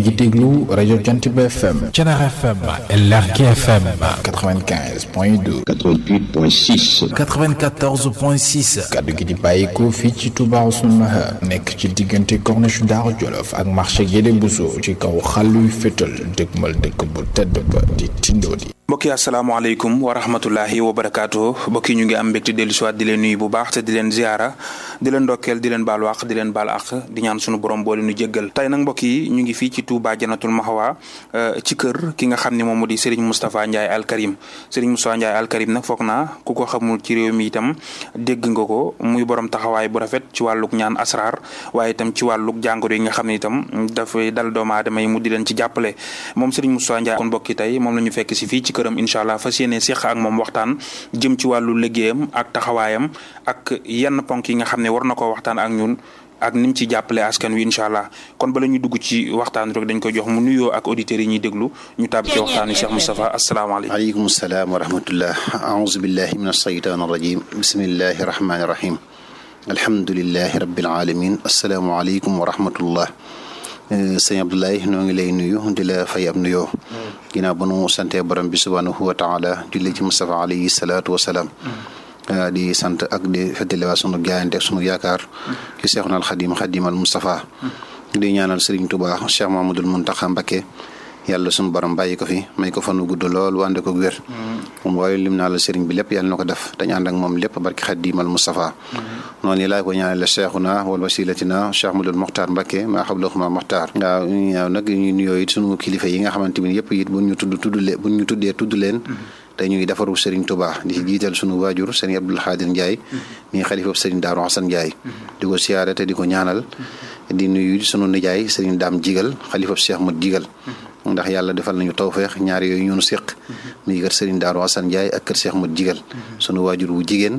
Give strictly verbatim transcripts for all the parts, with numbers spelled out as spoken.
ngi déglu rajo Jant bi F M. Thiénaba F M. Lergui F M. quatre-vingt-quinze point deux. quatre-vingt-huit point six. quatre-vingt-quatorze point six. kaddu gi di bàyyikoo fii ci Touba Oussouye nekk ci diggante corniche Daaru Jolof ak marché Guédé Bousso ci kaw xàlluy fétal dëgmal dëkk bu tedd ba di Tindodi. mbokk yi asalaamaaleykum wa rahmatullahi wa barakaatu mbokk yi ñu ngi am mbégte dellu si waat di leen nuyu bu baax te di leen ziara di leen ndokkeel di leen baal wàq di leen baal àq di ñaan sunu borom boole nu jéggal tey nag mbokk yi ñu ngi fii ci Touba Jannatul Mahwa ci kër ki nga xam ne moom moo di Serigne Moustapha Ndiaye Al Karim Serigne Moustapha Ndiaye Al Karim nag foog naa ku ko xamul ci réew mi itam dégg nga ko muy borom taxawaay bu rafet ci wàlluk ñaan asrar waaye itam ci wàlluk jàngoro yi nga xam ne itam dafay dal doomu aadama yi mu di leen ci jàppale moom Serigne Moustapha Ndiaye kon mbokk yi tey moom la ñu fekk si fii ci këram incha allah fas yéene seq ak moom waxtaan jëm ci wàllu liggéeyam ak taxawaayam ak yenn ponk yi nga xam ne war na koo waxtaan ak ñun ak ni mu ci jàppale askan wi incha allah kon bala ñu dugg ci waxtaan rek dañ koy jox mu nuyoo ak auditeurs yi ñuy déglu ñu tàbbi ci waxtaan wi Cheikh Moustapha asalaamaaleykum. aleykum salaam wa rahmatullah. aouzu billahi min ashaytaan arrajim. bismillahi rahmani rahim. alhamdulillahi rabbil alamin. asalaamaaleykum wa rahmatullah. sëñ Abdoulaye noo ngi lay nuyu di la fay ab nuyoo ginnaaw ba nu sante borom bi subhanahu wa taala julli ci Mustafa alayhi salaatu wa salaam di sant ak di feddaliwaat sunu jaayante ak sunu yaakaar ci Seexuna al Xadim Xadimal Mustafa di ñaanal Serigne Touba Cheikh Mamadul Muntaxa Mbakke yàlla sunu borom bàyyi ko fi may ko fanu gudd lool wànde ko wér moom waaye lim naa la Serigne bi lépp yàlla na ko def dañu ànd ak moom lépp barki Xadimal Mustafa noonu laa ko ñaanal Cheikhuna wal wasilatina Cheikh Madul Mokhtar Mbakke maa xablahuma Mokhtar waaw ñaaw nag ñu nuyoo it sunu kilifa yi nga xamante ni yëpp it buñ ñu tudd tudd leen buñ ñu tuddee tudd leen te ñuy defaru Serigne Touba di ci jiital sunu waajur Serigne Abdoul Khadir Ndiaye mi xalifa Serigne Darou Hassan Ndiaye di ko siyaare te di ko ñaanal di nuyu sunu nijaay Serigne Dame Jigal xalifa Cheikh Mat Jigal ndax yàlla defal nañu tawfeex ñaari yooyu ñunu séq muy kër Serigne Darou Hassan Ndiaye ak kër Cheikh Mat Jigal sunu waajur wu jigéen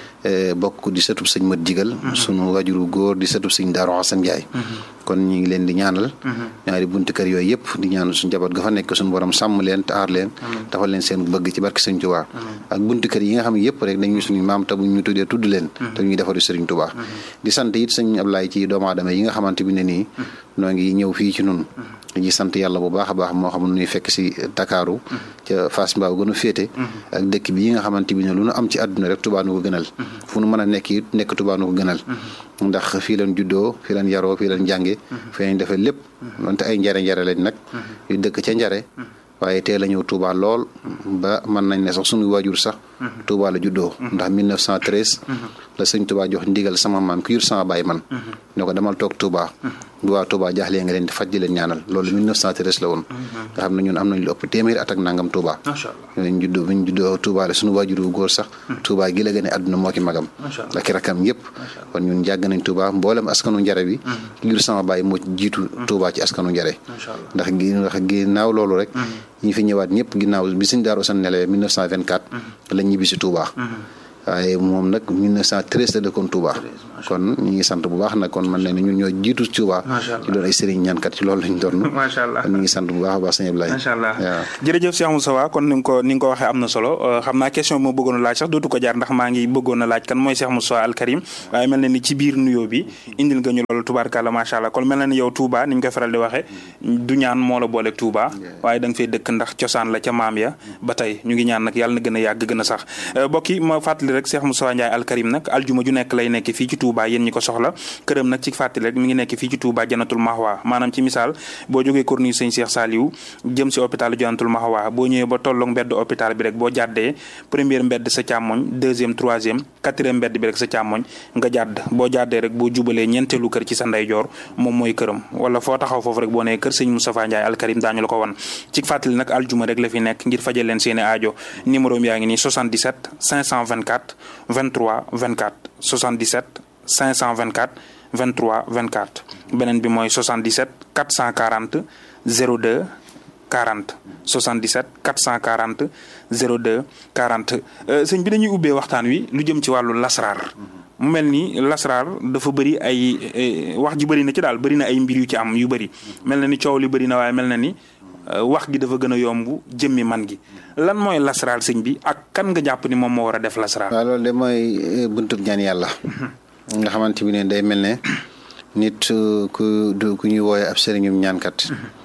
bokk di sëtub sëñ Mat Jigal sunu waajur wu góor di sëtub sëñ Darou Hassan Ndiaye kon ñu ngi leen di ñaanal ñaari buntu kër yooyu yëpp di ñaanal suñu njaboot ga fa nekk suñu borom sàmm leen te aar leen dafa leen seen bëgg ci barke Sëriñ Touba ak buntu kër yi nga xam ne yëpp rek dañuy suñu maam te bu ñu tuddee tudd leen te ñuy defaru Sëriñ Touba di sant it sëñ Ablaye ci doomu aadama yi nga xamante bi ne nii noo ngi ñëw fii ci nun dañuy sant yàlla bu baax a baax moo xam ne ñuy fekk si Dakaaru ca Fass Mbao gën a féete ak dëkk bi yi nga xamante bi ne lu nu am ci àdduna rek Touba nu ko gënal fu nu mën a nekk it nekk Touba nu ko gënal ndax fii leen juddoo fii leen yaroo fii leen jànge fii leen defee lépp wante ay njare njare lañ nag yu dëkk ca njare waaye teel a ñëw Touba lool ba mën nañ ne sax suñu waajur sax Touba la juddoo ndax mille neuf cent treize la sëñ Touba jox ndigal sama maam ki jur sama baay man ne ko demal toog Touba bu waa Touba jaaxlee nga leen di faj di leen ñaanal loolu mille neuf cent treize la woon nga xam ne ñun am nañ lu ëpp téeméeri at ak nangam Touba ñu juddoo bu ñu juddoo Touba la suñu waajur wu góor sax Touba gi la gën a àdduna moo ki magam ak rakam yëpp kon ñun jàgg nañ Touba mboolem askanu njare bi ki jur sama baay moo jiitu Touba ci askanu njare ndax gi ndax ginnaaw loolu rek ñi fi ñëwaat ñëpp ginnaaw bi sëñ Darou Assane nelawee mille neuf cent vingt-quatre lañ ñibbi si Touba waaye moom nag mille neuf cent treize la dëkkoon Touba kon ñu ngi sant bu baax nag kon man ne ñun ñoo jiitu Touba ci doon ay sëriñ ñaankat ci loolu lañ doon macha allah kon ñu ngi sant bu baax a baax sëñ Ablaye macha allah jërëjëf Cheikh Moustapha kon ni nga ko ni nga ko waxee am na solo xam naa question bi ma bëggoon a laaj sax dootu ko jaar ndax maa ngi bëggoon a laaj kan mooy Cheikh Moustapha Al Karim waaye mel na ni ci biir nuyoo bi indil nga ñu loolu tubaarkàlla macha allah kon mel na ni yow Touba ni ñu koy faral di waxee du ñaan moo la booleeg Touba waaye da nga fay dëkk ndax cosaan la ca maam ya ba tey ñu ngi ñaan nag yàlla na gën a yàgg gën a sax mbokk yi ma fàttali rek Cheikh Moustapha Ndiaye Al Karim nag aljuma ju nekk lay nekk fii ci Touba yéen ñi ko soxla këram nag ci fàttali rek mi ngi nekk fii ci Touba Jannatul Mahwa maanaam ci misaal boo jógee corniche sëñ Cheikh Saliou jëm si hôpital Jannatul Mahwa boo ñëwee ba tolloog mbedd hôpital bi rek boo jàddee première mbedd sa càmmoñ deuxième troisième quatrième mbedd bi rek sa càmmoñ nga jàdd boo jàddee rek boo jubalee ñeenteelu kër ci sa ndeyjoor moom mooy këram wala foo taxaw foofu rek boo nee kër sëñ Moustapha Ndiaye Al Karim daañu la ko wan ci fàttali nag aljuma rek la fi nekk ngir fajal leen seeni aajo numéro yaa ngi nii soixante-dix-sept cinq cent vingt-quatre vingt-trois vingt-quatre soixante-dix-sept cinq cent vingt-quatre vingt-trois vingt-quatre beneen bi mooy soixante-dix-sept quatre cent quarante zéro deux quarante soixante-dix-sept quatre cent quarante zéro deux quarante sëñ bi dañuy ubbee waxtaan wi lu jëm ci wàllu lasraar mu mel ni lasraar dafa bëri ay wax ji bëri na ci daal bëri na ay mbir yu ci am yu bëri mel na ni coow li bëri na waaye mel na ni wax gi dafa gën a yomb jëmmi man gi lan mooy lasraar sëñ bi ak kan nga jàpp ni moom moo war a def lasraar. waaw loolu de mooy buntub ñaan yàlla. nga xamante bi ne day mel ne nit ku ku ñuy wooye ab sëriñum ñaankat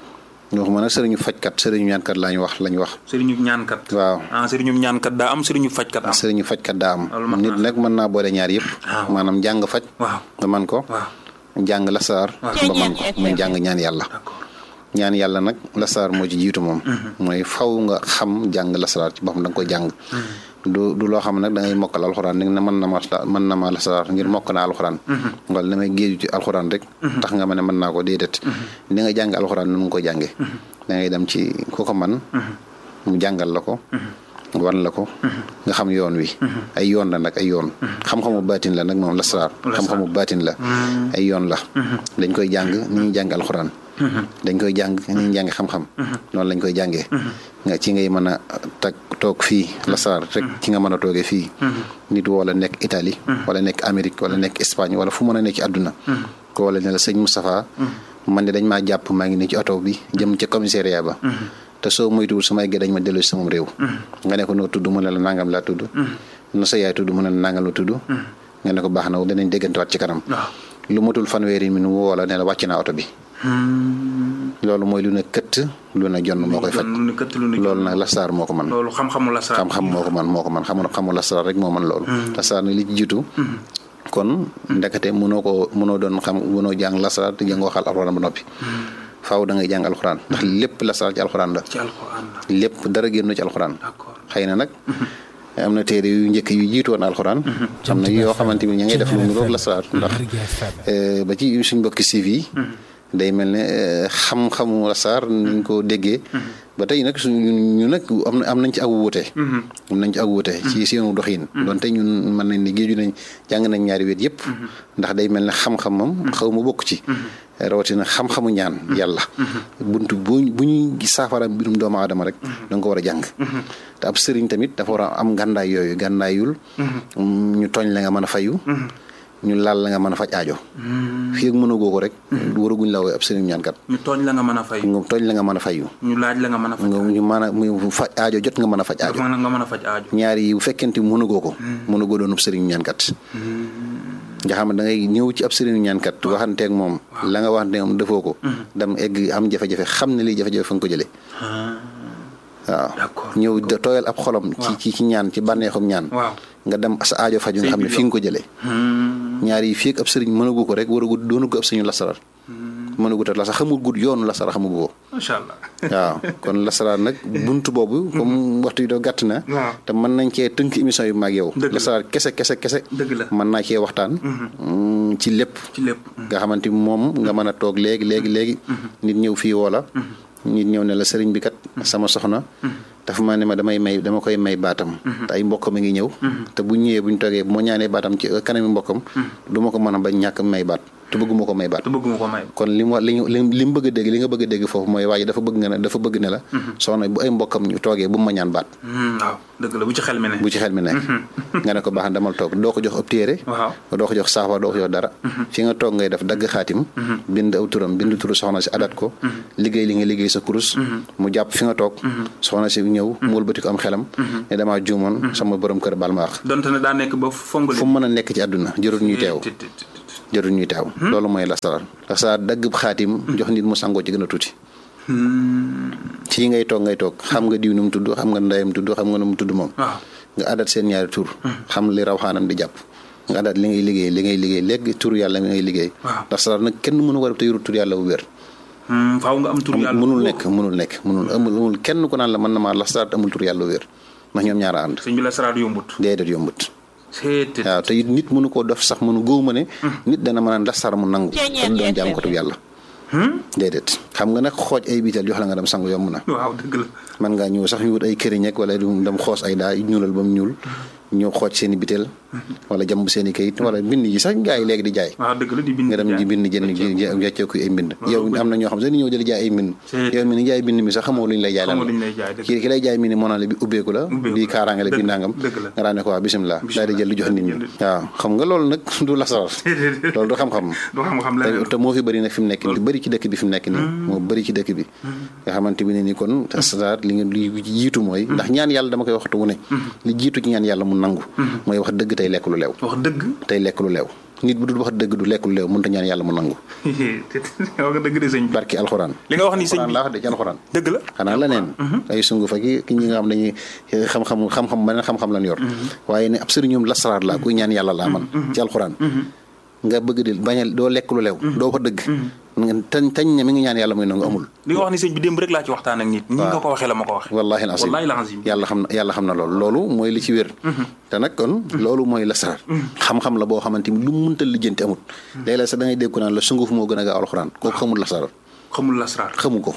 waxuma nag sëriñu fajkat sëriñu ñaankat lañ wax lañ wax. sëriñu ñaankat. waaw ah sëriñu ñaankat daa am sëriñu fajkat am. sëriñu fajkat daa am. nit nag mën naa boole ñaar yëpp. maanaam jàng faj. waaw ba man ko. waaw jàng lasaar. ba man ko muy jàng ñaan yàlla. ñaan yàlla nag lasaar moo ci jiitu moom. mooy faw nga xam jàng lasaar ci boppam da nga koy jàng. du du loo xam nag da ngay mokkal alxuraan ne mën na ma mën na ma lasaar ngir mokk naa alxuraan. wala damay géeju ci alxuraan rek. tax nga ma ne mën naa ko déedéet. ni nga jàng alxuraan nu nga ko jàngee. da ngay dem ci ku ko man mu jàngal la ko. wan la ko. nga xam yoon wi. ay yoon la nag ay yoon. xam-xamu baatin la nag moom lasaar. xam-xamu baatin la. ay yoon la. dañ koy jàng ni ñuy jàng alxuraan. dañ koy jàng ni ñuy jàng xam-xam. noonu lañ koy jàngee. nga ci ngay mën a tag toog fii lasaar rek ci nga mën a toogee fii. nit wala nekk Italie. wala nekk Amérique wala nekk Espagne wala fu mën a nekk ci àdduna. ko wala ne la sëñ Moustapha. man de dañ maa jàpp maa ngi ne ci oto bi jëm ca commissariat ba. te soo moytuwul sama egg dañ ma dellu si sama réew. nga ne ko noo tudd mu ne la nangam laa tudd. na sa yaay tudd mu ne la nangam la tudd. nga ne ko baax na danañ déggantewaat ci kanam. lu matul fanweeri mi nu woo la ne la wàcc naa oto bi. loolu mooy lu ne këtt lu ne jonn moo koy faj. loolu nag lasaar moo ko mën. loolu xam-xamu lasaar xam-xam moo ko mën moo ko mën xamu xamu lasaar rek moo mën loolu. lasaar nag li ci jiitu. kon ndekete mënoo ko mënoo doon xam mënoo jàng lasaar te jàngoo xal alxuraan ba noppi. faaw da ngay jàng alxuraan ndax lépp lasaar ci alxuraan la. ci alxuraan la lépp dara génn ci alxuraan. d'accord xëy na nag. am na téere yu njëkk yu jiitu woon alxuraan. am na yoo xamante ni ña ngay def lu mu roog lasaar ndax ba ci suñ mbokki siif yi day mel ne xam-xamu lasaar niñ ko déggee. ba tey nag suñu ñu nag am na am nañ ci ak wuute. am nañ ci ak wuute ci seenu doxin. donte ñun mën nañ ni géeju nañ jàng nañ ñaari wet yëpp. ndax day mel ne xam-xamam xaw ma bokk ci. rawatina xam-xamu ñaan yàlla. buntu bu bu ñuy saafara mbirum doomu aadama rek. da nga ko war a jàng. te ab sëriñ tamit dafa war a am gàndaay yooyu gàndaayul. ñu tooñ la nga mën a fayu. ñu laal la nga mën a faj aajo. fii ak mën a goo ko rek. waraguñ la woowee ab sëriñ ñaankat. ñu tooñ la nga mën a fayu. nga tooñ la nga mën a fayu. ñu laaj la nga mën a faj aajo. ñu mën a mu faj aajo jot nga mën a faj aajo. nga mën a faj aajo. ñaar yi bu fekkente mën a goo ko. mën a goo doon ab sëriñ ñaankat. nga xam ne da ngay ñëw ci ab sëriñ ñaankat. waxanteeg moom. la nga waxanteeg moom defoo ko. dem egg am jafe-jafe xam ne lii jafe-jafe fa nga ko jëlee. waaw ñëw tooyal ab xolam. ci ci ñaan ci bànneexum ñaan. nga dem sa aajo faju nga xam ne fi nga ko jëlee. ñaar yi fii ak ab sëriñ mënagu ko rek waragu doonu ko ab sëriñu lasarar. mënagu ta lasar xamul gudd yoonu lasara xamu ko. macha allah waaw kon lasaraar nag buntu boobu. comme waxtu yi doo gàtt na. te mën nañ cee tënk émission yu mag yow. lasaraar kese kese kese. dëgg la mën naa cee waxtaan. ci lépp. ci lépp nga xamante moom nga mën a toog léegi léegi léegi. nit ñëw fii woola. nit ñëw ne la sëriñ bi kat. sama soxna. dafa ma ne ma damay may dama koy may baatam. te ay mbokkam a ngi ñëw. te bu ñëwee bu ñu toogee bu ma ñaanee baatam ci kanami mbokkam. du ma ko mën a bañ ñàkk may baat. te bëgguma ko may baat. te bëgguma ko may. kon li mu wax li li mu bëgg a dégg li nga bëgg a dégg foofu mooy waaye dafa bëgg nga ne dafa bëgg ne la. soxna bu ay mbokkam ñu toogee bu mu ma ñaan baat. waaw dëgg la bu ci xel mi ne. bu ci xel mi nekk. nga ne ko baax damal toog doo ko jox ab téere. waaw doo ko jox saafara doo ko jox dara. fi nga toog ngay def dagg xaatim. bind aw turam bind turu soxna si adat ko. liggéey li nga liggéey sa kurus. mu jàpp fi nga toog. soxna si ñëw mu wëlbati ko am xelam. ne damaa juumoon sama borom kër baal ma wax. donte ne daa nekk ba fongali. fu mu mën a nekk ci àdduna jërul ñuy teew. jërul ñuy teew. loolu mooy lasaraar. lasaraar dagg xaatim jox nit mu sangoo ci gën a tuuti. ci ngay toog ngay toog xam nga diw nu mu tudd xam nga ndeyam tudd xam nga nu mu tudd moom. nga adat seen ñaari tur. xam li raw xaanam di jàpp. nga adat li ngay liggéey li ngay liggéey léegi tur yàlla mi ngay liggéey. lasaraar nag kenn mënu ko def te yorul tur yàlla bu wér. faaw nga am tur yàlla mënul nekk mënul nekk mënul amul amul kenn ku naan la mën na maa lasaraar te amul tur yàlla bu wér ndax ñoom ñaara ànd. sëñ bi lasaraar yombut. déedéet yombut. waaw te it nit mënu koo def sax mënu góob ma ne. nit dana mën a lasaraar mu nangu. te du doon jaam ko tub yàlla. déedéet xam nga nag xooj ay biital jox la nga dem sangu yomb na. waaw dëgg la. man ngaa ñëw sax ñu wut ay këriñ ak wala dem xoos ay daa ñuulal ba mu ñuul. ñëw xooj seen i bitel wala jàmb seen i kayit wala bind yi sax gaa yi léegi di jaay. waaw dëgg la di bind nga dem di bind jënd wecceeku ay mbind. yow am na ñoo xam sax ni ñëw jëli jaay ay mbind. yow mi ni jaay bind mi sax xamoo luñ lay jaay lan la ki lay jaay mi ni monale bi ubbeeku la bi kaaraange la bi nangam nga daan ne ko waa bisimilah daal di jël lu jox nit ñi waaw xam nga loolu nag du lasaraar loolu du xam-xam te moo fi bëri nag fi mu nekk nii bëri ci dëkk bi fi mu nekk nii moo bëri ci dëkk bi nga xamante bi ne ni kon lasaraar li nga li jiitu mooy ndax ñaan yàlla dama koy waxtu wu ne li jiitu ci ñaan yàlla mu nangu mooy wax dëgg tey lekk lu leew. wax dëgg tey lekk lu leew. nit bu dul wax dëgg du lekk lu leew mënut a ñaan yàlla mu nangu. wax nga dëgg de sëñ bi. barki alxuraan. li nga wax ni sëñ bi laa wax de ci alxuraan. dëgg la xanaa leneen. ay sungu fa ki ñi nga xam dañuy xam-xam xam-xam beneen xam-xam lañ yor. waaye ne ab sëriñum lasaraar laa kuy ñaan yàlla laa man ci alxuraan. nga bëgg di bañal doo lekk lu leew. doo ko dëgg. tañ tañ ne mi ngi ñaan yàlla muy nangu amul. li nga wax ni sëñ bi démb rek laa ci waxtaan ak nit. ñi nga ko waxee la ma ko waxee. wallaahi la azim yàlla xam na yàlla xam na loolu loolu mooy li ci wér. te nag kon loolu mooy lasaraar. xam-xam la boo xamante ni lu mu mënta lijjanti amul. léeg-léeg sax da ngay dégg ko naan la sunguf moo gën a gaaw alxuraan kooku xamul lasaraar. xamul lasaraar xamu ko.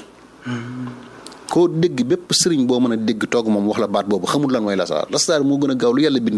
koo dégg bépp sëriñ boo mën a dégg toog moom wax la baat boobu xamul lan mooy lasaraar lasaraar moo gën a gaaw lu yàlla bind